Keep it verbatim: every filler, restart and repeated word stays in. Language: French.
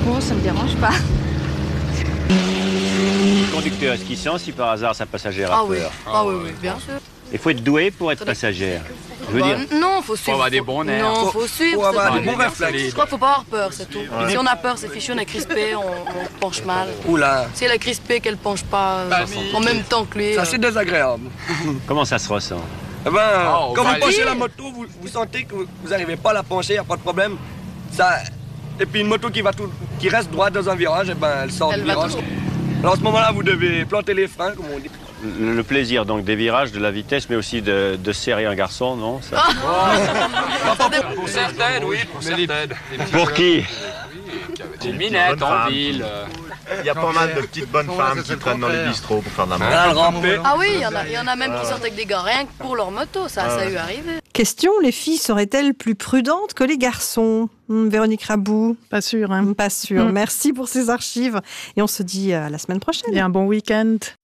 Bon, ça me dérange pas. Le conducteur, est-ce qu'il sent si par hasard sa passagère a Ah peur? oui, ah oui, oui, bien sûr. Il faut être doué pour être passagère. Je veux Bah, dire, non, faut suivre. Faut avoir des bons nerfs. Non, Faut- faut suivre. faut avoir c'est des tout. bons réflexes. Je crois qu'il faut pas avoir peur, c'est tout. Si on a peur, c'est fichu, on est crispé, on, on penche mal. Oula, Si elle est crispée, qu'elle penche pas euh, Panique. en même temps que lui. ça euh, c'est désagréable. comment ça se ressent? Eh ben, Oh, quand bah, vous penchez dis. la moto, vous, vous sentez que vous n'arrivez pas à la pencher, il n'y a pas de problème. Ça... Et puis une moto qui, va tout, qui reste droite dans un virage, eh ben, elle sort Elle du va virage. tout- Alors à ce moment-là, vous devez planter les freins, comme on dit. Le, le plaisir donc des virages, de la vitesse, mais aussi de, de serrer un garçon, non ça... Pour certaines, oui, pour certaines. Pour qui? Des minettes en femmes. ville. euh, Il y a pas mal de petites bonnes femmes qui traînent dans les bistrots pour faire de la Elle merde. a le rampé. Ah oui, il y en a, il y en a même qui sortent avec des gars rien que pour leur moto, ça, ça a eu arrivé. Question, les filles seraient-elles plus prudentes que les garçons? Hum, Véronique Rabou? Pas sûr, hein. Pas sûr. Mm. Merci pour ces archives. Et on se dit à la semaine prochaine. Et un bon week-end.